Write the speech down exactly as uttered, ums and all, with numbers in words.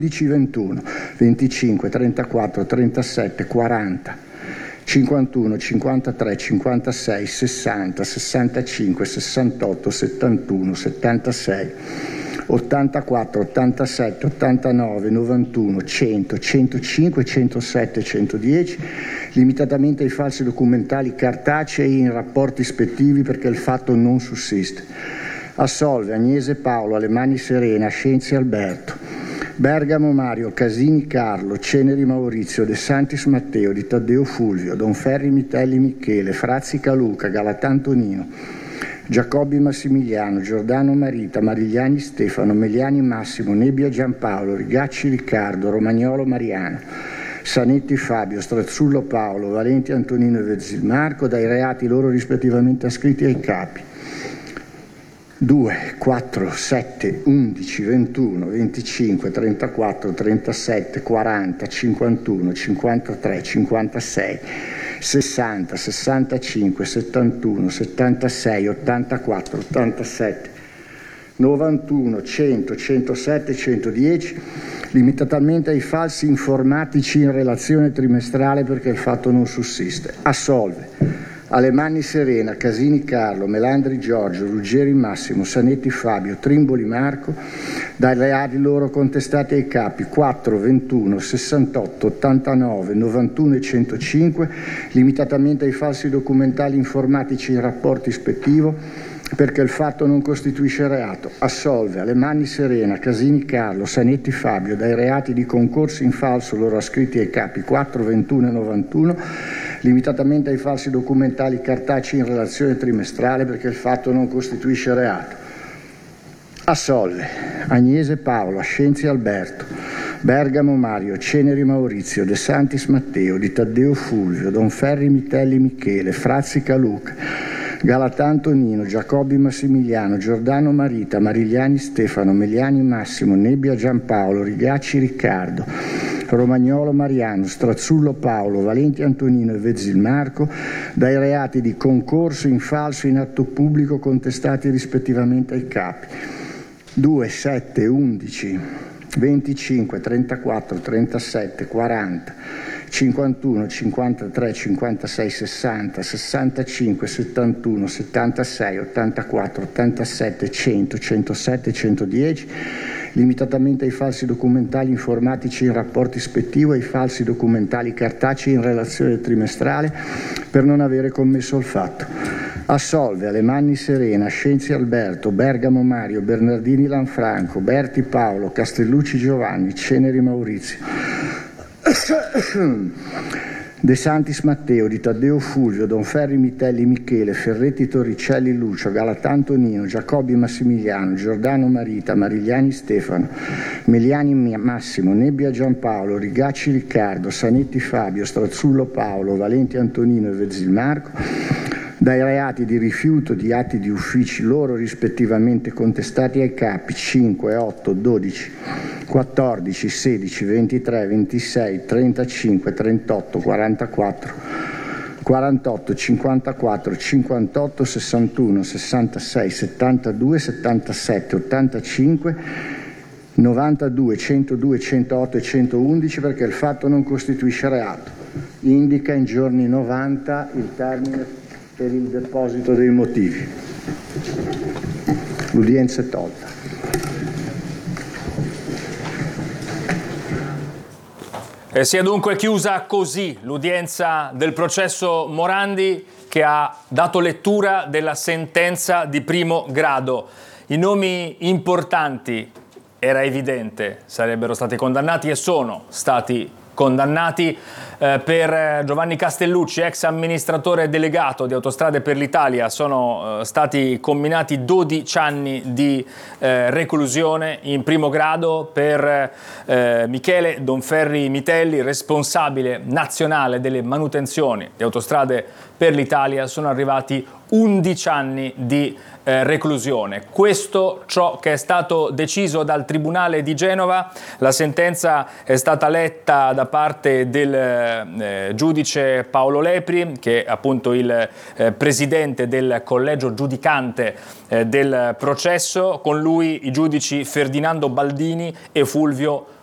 ventuno, venticinque, trentaquattro, trentasette, quaranta, cinquantuno, cinquantatré, cinquantasei, sessanta, sessantacinque, sessantotto, settantuno, settantasei, ottantaquattro, ottantasette, ottantanove, novantuno, cento, centocinque, centosette, centodieci, limitatamente ai falsi documentali cartacei in rapporti ispettivi perché il fatto non sussiste. Assolve Agnese Paolo, Alemanni Serena, Scienzi Alberto, Bergamo Mario, Casini Carlo, Ceneri Maurizio, De Santis Matteo, Di Taddeo Fulvio, Donferri Mitelli Michele, Frazzica Luca, Galatà Tonino, Giacobbi Massimiliano, Giordano Marita, Marigliani Stefano, Meliani Massimo, Nebbia Giampaolo, Rigacci Riccardo, Romagnolo Mariano, Sanetti Fabio, Strazzullo Paolo, Valenti Antonino e Vezzil Marco, dai reati loro rispettivamente ascritti ai capi due, quattro, sette, undici, ventuno, venticinque, trentaquattro, trentasette, quaranta, cinquantuno, cinquantatré, cinquantasei, sessanta, sessantacinque, settantuno, settantasei, ottantaquattro, ottantasette, novantuno, cento, centosette, centodieci, limitatamente ai falsi informatici in relazione trimestrale perché il fatto non sussiste. Assolve Alemanni Serena, Casini Carlo, Melandri Giorgio, Ruggeri Massimo, Sanetti Fabio, Trimboli Marco, dai reati loro contestati ai capi quattro, ventuno, sessantotto, ottantanove, novantuno e centocinque, limitatamente ai falsi documentali informatici in rapporto ispettivo perché il fatto non costituisce reato. Assolve Alemanni Serena, Casini Carlo, Sanetti Fabio dai reati di concorsi in falso loro ascritti ai capi quattro, ventuno e novantuno, limitatamente ai falsi documentali cartacei in relazione trimestrale perché il fatto non costituisce reato. Assolve Agnese Paolo, Scienzi Alberto, Bergamo Mario, Ceneri Maurizio, De Santis Matteo, Di Taddeo Fulvio, Donferri Mitelli Michele, Frazzica Luca, Galatà Antonino, Giacobbi Massimiliano, Giordano Marita, Marigliani Stefano, Meliani Massimo, Nebbia Giampaolo, Rigacci Riccardo, Romagnolo Mariano, Strazzullo Paolo, Valenti Antonino e Vezzil Marco, dai reati di concorso in falso in atto pubblico contestati rispettivamente ai capi due, sette, undici, venticinque, trentaquattro, trentasette, quaranta, cinquantuno, cinquantatré, cinquantasei, sessanta, sessantacinque, settantuno, settantasei, ottantaquattro, ottantasette, cento, centosette, centodieci, limitatamente ai falsi documentali informatici in rapporto ispettivo e ai falsi documentali cartacei in relazione trimestrale per non avere commesso il fatto. Assolve Alemanni Serena, Scienzi Alberto, Bergamo Mario, Bernardini Lanfranco, Berti Paolo, Castellucci Giovanni, Ceneri Maurizio, De Santis Matteo, Di Taddeo Fulvio, Donferri Mitelli Michele, Ferretti Torricelli Lucio, Galatà Antonino, Giacobbi Massimiliano, Giordano Marita, Marigliani Stefano, Meliani Massimo, Nebbia Giampaolo, Rigacci Riccardo, Sanetti Fabio, Strazzullo Paolo, Valenti Antonino e Vezzil Marco, dai reati di rifiuto di atti di uffici loro rispettivamente contestati ai capi cinque, otto, dodici, quattordici, sedici, ventitré, ventisei, trentacinque, trentotto, quarantaquattro, quarantotto, cinquantaquattro, cinquantotto, sessantuno, sessantasei, settantadue, settantasette, ottantacinque, novantadue, centodue, centootto e centoundici perché il fatto non costituisce reato. Indica in giorni novanta il termine per il deposito dei motivi. L'udienza è tolta. E si è dunque chiusa così l'udienza del processo Morandi, che ha dato lettura della sentenza di primo grado. I nomi importanti, era evidente, sarebbero stati condannati e sono stati condannati. Eh, per Giovanni Castellucci, ex amministratore delegato di Autostrade per l'Italia, sono eh, stati comminati dodici anni di eh, reclusione in primo grado. Per eh, Michele Donferri Mitelli, responsabile nazionale delle manutenzioni di Autostrade per l'Italia, sono arrivati undici anni di eh, reclusione. Questo ciò che è stato deciso dal Tribunale di Genova. La sentenza è stata letta da parte del eh, giudice Paolo Lepri, che è appunto il eh, presidente del collegio giudicante eh, del processo, con lui i giudici Ferdinando Baldini e Fulvio